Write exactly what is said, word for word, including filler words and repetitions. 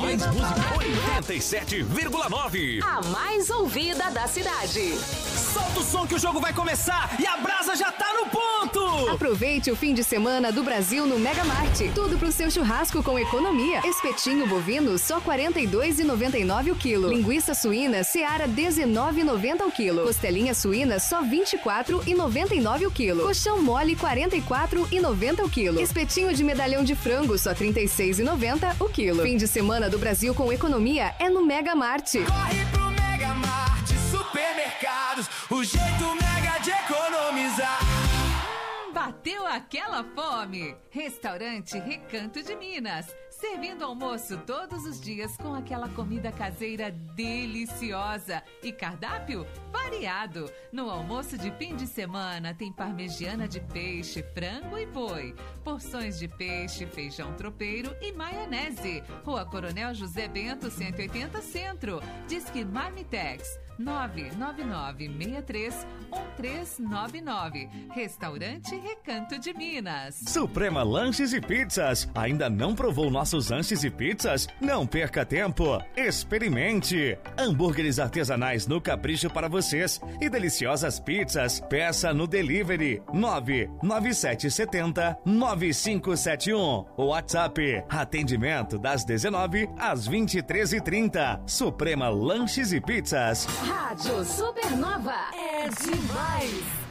Mais música oitenta e sete vírgula nove. A mais ouvida da cidade. Solta o som que o jogo vai começar e a brasa já tá no ponto! Aproveite o fim de semana do Brasil no Mega Marte. Tudo pro seu churrasco com economia. Espetinho bovino só quarenta e dois reais e noventa e nove centavos o quilo. Linguiça suína Seara dezenove reais e noventa centavos o quilo. Costelinha suína só vinte e quatro reais e noventa e nove centavos o quilo. Colchão mole quarenta e quatro reais e noventa centavos o quilo. Espetinho de medalhão de frango só trinta e seis reais e noventa centavos o quilo. Fim de semana do Brasil com economia é no Mega Marte. Corre pro Mega Marte Supermercados, o jeito mega de economizar. Bateu aquela fome? Restaurante Recanto de Minas. Servindo almoço todos os dias com aquela comida caseira deliciosa. E cardápio variado. No almoço de fim de semana tem parmegiana de peixe, frango e boi. Porções de peixe, feijão tropeiro e maionese. Rua Coronel José Bento, cento e oitenta Centro. Disque Marmitex. nove nove nove seis três um três nove nove. Restaurante Recanto de Minas. Suprema Lanches e Pizzas. Ainda não provou nossos lanches e pizzas? Não perca tempo. Experimente. Hambúrgueres artesanais no capricho para vocês e deliciosas pizzas. Peça no delivery nove nove sete sete zero nove cinco sete um. WhatsApp. Atendimento das dezenove às vinte e três e trinta. Suprema Lanches e Pizzas. Rádio Supernova é demais.